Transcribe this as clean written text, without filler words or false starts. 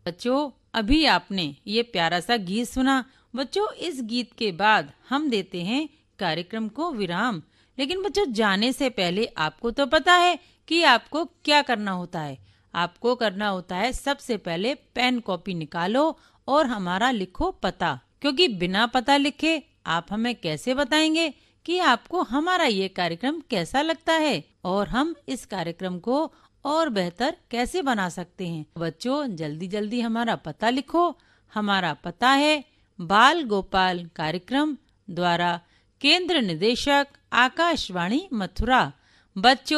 बच्चों, अभी आपने ये प्यारा सा गीत सुना। बच्चों, इस गीत के बाद हम देते हैं कार्यक्रम को विराम। लेकिन बच्चों, जाने से पहले आपको तो पता है कि आपको क्या करना होता है। आपको करना होता है, सबसे पहले पेन कॉपी निकालो और हमारा लिखो पता, क्योंकि बिना पता लिखे आप हमें कैसे बताएंगे कि आपको हमारा ये कार्यक्रम कैसा लगता है और हम इस कार्यक्रम को और बेहतर कैसे बना सकते हैं। बच्चों, जल्दी जल्दी हमारा पता लिखो। हमारा पता है बाल गोपाल कार्यक्रम द्वारा केंद्र निदेशक आकाशवाणी मथुरा। बच्चों,